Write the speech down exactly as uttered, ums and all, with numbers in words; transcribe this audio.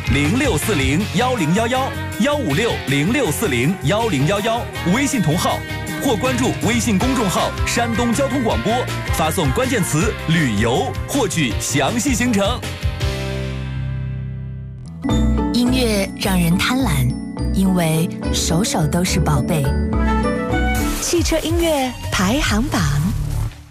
零六四零幺零幺幺幺五六零六四零幺零幺幺微信同号，或关注微信公众号山东交通广播，发送关键词旅游获取详细行程。 音乐让人贪婪，因为首首都是宝贝。汽车音乐排行榜。